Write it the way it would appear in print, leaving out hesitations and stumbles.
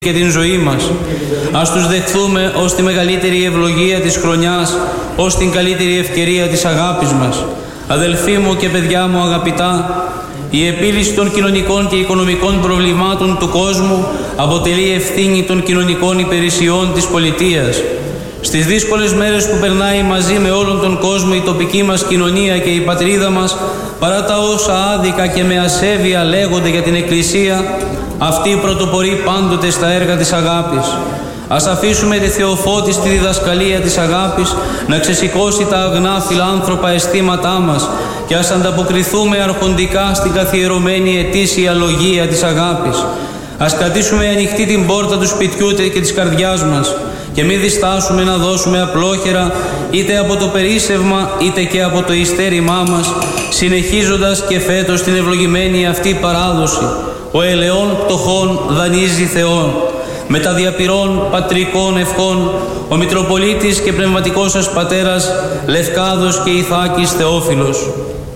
και την ζωή μας. Ας τους δεχθούμε ως τη μεγαλύτερη ευλογία της χρονιάς, ως την καλύτερη ευκαιρία της αγάπης μας. Αδελφοί μου και παιδιά μου αγαπητά, η επίλυση των κοινωνικών και οικονομικών προβλημάτων του κόσμου αποτελεί ευθύνη των κοινωνικών υπηρεσιών της πολιτείας. Στις δύσκολες μέρες που περνάει μαζί με όλον τον κόσμο η τοπική μας κοινωνία και η πατρίδα μας, παρά τα όσα άδικα και με ασέβεια λέγονται για την Εκκλησία, αυτή πρωτοπορεί πάντοτε στα έργα της αγάπης. Ας αφήσουμε τη θεοφώτιστη διδασκαλία της αγάπης να ξεσηκώσει τα αγνά φιλάνθρωπα αισθήματά μας και ας ανταποκριθούμε αρχοντικά στην καθιερωμένη ετήσια λογία της αγάπης. Ας κρατήσουμε ανοιχτή την πόρτα του σπιτιού και της καρδιάς μας και μην διστάσουμε να δώσουμε απλόχερα είτε από το περίσσευμα είτε και από το ειστέρημά μας, συνεχίζοντας και φέτος την ευλογημένη αυτή παράδοση. Ο ελαιών πτωχών δανείζει Θεόν. Με τα διαπυρών πατρικών ευχών, ο Μητροπολίτης και πνευματικός σας πατέρας Λευκάδος και Ιθάκης Θεόφιλος.